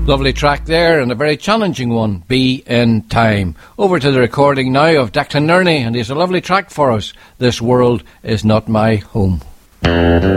Lovely track there, and a very challenging one, Be in Time. Over to the recording now of Declan Nerney, and he's a lovely track for us, This World Is Not My Home.